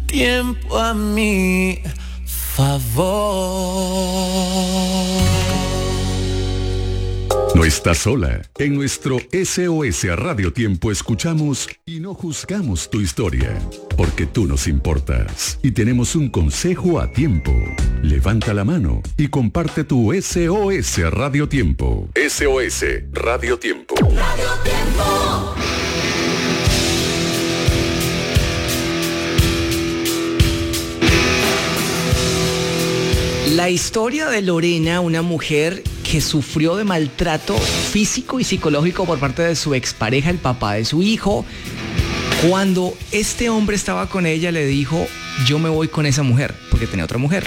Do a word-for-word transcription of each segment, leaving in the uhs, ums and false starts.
tiempo a mi favor. No estás sola. En nuestro S O S Radio Tiempo escuchamos y no juzgamos tu historia, porque tú nos importas y tenemos un consejo a tiempo. Levanta la mano y comparte tu S O S Radio Tiempo. S O S Radio Tiempo. Radio Tiempo. La historia de Lorena, una mujer que sufrió de maltrato físico y psicológico por parte de su expareja, el papá de su hijo. Cuando este hombre estaba con ella, le dijo, yo me voy con esa mujer, porque tenía otra mujer.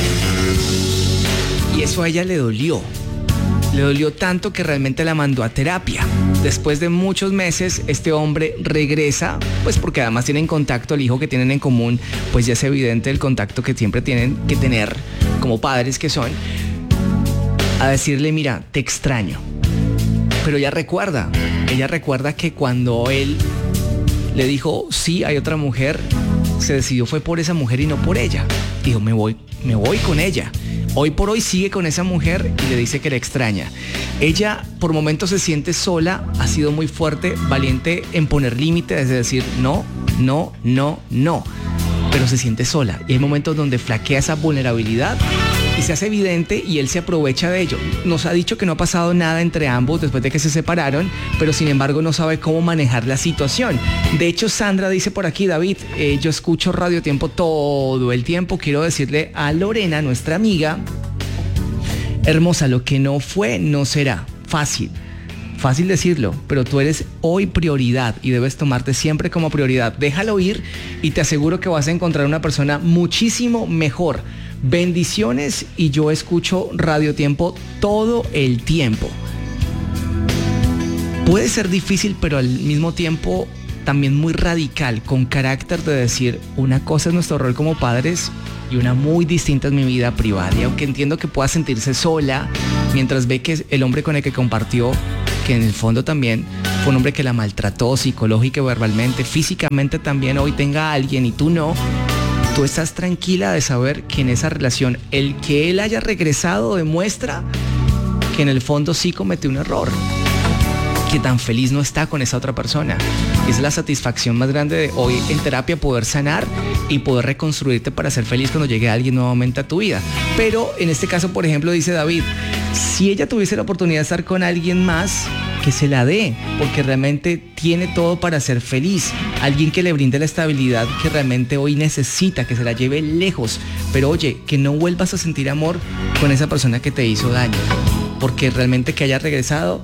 Y eso a ella le dolió. Le dolió tanto que realmente la mandó a terapia. Después de muchos meses, este hombre regresa, pues porque además tienen contacto, el hijo que tienen en común, pues ya es evidente el contacto que siempre tienen que tener como padres que son, a decirle, mira, te extraño. Pero ella recuerda, ella recuerda que cuando él le dijo, sí, hay otra mujer, se decidió fue por esa mujer y no por ella. Dijo, me voy, me voy con ella. Hoy por hoy sigue con esa mujer y le dice que la extraña. Ella por momentos se siente sola, ha sido muy fuerte, valiente en poner límites, es decir, no, no, no, no. Pero se siente sola y hay momentos donde flaquea esa vulnerabilidad y se hace evidente y él se aprovecha de ello. Nos ha dicho que no ha pasado nada entre ambos después de que se separaron, pero sin embargo no sabe cómo manejar la situación. De hecho, Sandra dice por aquí, David, eh, yo escucho Radio Tiempo todo el tiempo. Quiero decirle a Lorena, nuestra amiga, hermosa, lo que no fue, no será. Fácil. Fácil decirlo, pero tú eres hoy prioridad y debes tomarte siempre como prioridad. Déjalo ir y te aseguro que vas a encontrar una persona muchísimo mejor. Bendiciones y yo escucho Radio Tiempo todo el tiempo. Puede ser difícil, pero al mismo tiempo también muy radical, con carácter de decir, una cosa es nuestro rol como padres y una muy distinta es mi vida privada. Y aunque entiendo que pueda sentirse sola mientras ve que el hombre con el que compartió, que en el fondo también fue un hombre que la maltrató psicológica y verbalmente, físicamente también, hoy tenga a alguien y tú no, tú estás tranquila de saber que en esa relación el que él haya regresado demuestra que en el fondo sí cometió un error, que tan feliz no está con esa otra persona. Es la satisfacción más grande de hoy en terapia, poder sanar y poder reconstruirte para ser feliz cuando llegue alguien nuevamente a tu vida. Pero en este caso, por ejemplo, dice David, si ella tuviese la oportunidad de estar con alguien más, que se la dé, porque realmente tiene todo para ser feliz. Alguien que le brinde la estabilidad que realmente hoy necesita, que se la lleve lejos. Pero oye, que no vuelvas a sentir amor con esa persona que te hizo daño, porque realmente que haya regresado,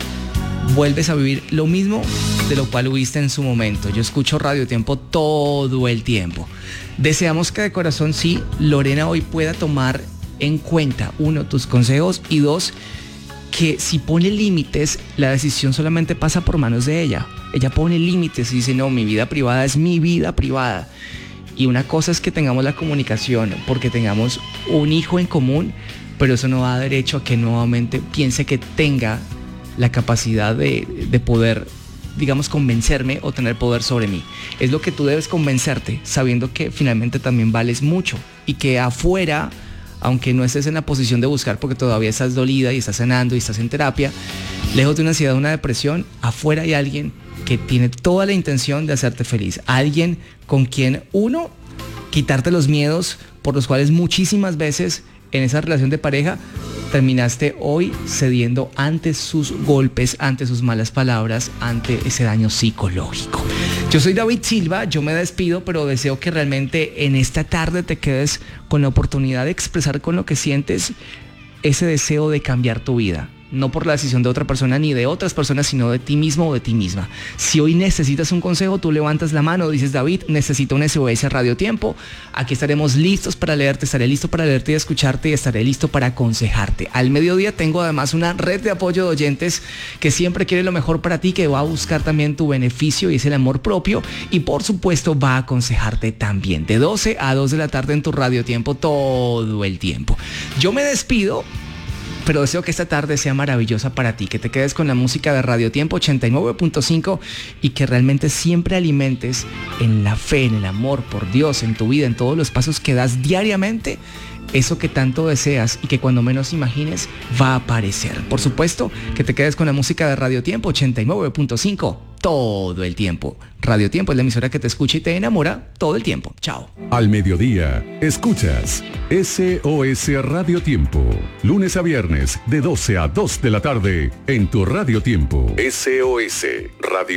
vuelves a vivir lo mismo de lo cual huiste en su momento. Yo escucho Radio Tiempo todo el tiempo. Deseamos que de corazón sí, Lorena hoy pueda tomar en cuenta, uno, tus consejos y dos, que si pone límites, la decisión solamente pasa por manos de ella. Ella pone límites y dice, no, mi vida privada es mi vida privada. Y una cosa es que tengamos la comunicación porque tengamos un hijo en común, pero eso no da derecho a que nuevamente piense que tenga la capacidad de, de poder, digamos, convencerme o tener poder sobre mí. Es lo que tú debes convencerte, sabiendo que finalmente también vales mucho y que afuera, aunque no estés en la posición de buscar porque todavía estás dolida y estás sanando y estás en terapia, lejos de una ansiedad o una depresión, afuera hay alguien que tiene toda la intención de hacerte feliz. Alguien con quien, uno, quitarte los miedos por los cuales muchísimas veces en esa relación de pareja terminaste hoy cediendo ante sus golpes, ante sus malas palabras, ante ese daño psicológico. Yo soy David Silva, yo me despido, pero deseo que realmente en esta tarde te quedes con la oportunidad de expresar con lo que sientes ese deseo de cambiar tu vida. No por la decisión de otra persona ni de otras personas, sino de ti mismo o de ti misma. Si hoy necesitas un consejo, tú levantas la mano, dices, David, necesito un S O S Radio Tiempo. Aquí estaremos listos para leerte, estaré listo para leerte y escucharte y estaré listo para aconsejarte. Al mediodía tengo además una red de apoyo de oyentes que siempre quiere lo mejor para ti, que va a buscar también tu beneficio y es el amor propio y por supuesto va a aconsejarte también. De doce a dos de la tarde en tu Radio Tiempo todo el tiempo. Yo me despido. Pero deseo que esta tarde sea maravillosa para ti, que te quedes con la música de Radio Tiempo ochenta y nueve punto cinco y que realmente siempre alimentes en la fe, en el amor por Dios, en tu vida, en todos los pasos que das diariamente, eso que tanto deseas y que cuando menos imagines va a aparecer. Por supuesto, que te quedes con la música de Radio Tiempo ochenta y nueve punto cinco todo el tiempo. Radio Tiempo es la emisora que te escucha y te enamora todo el tiempo. Chao. Al mediodía, escuchas S O S Radio Tiempo. Lunes a viernes, de doce a dos de la tarde, en tu Radio Tiempo. S O S Radio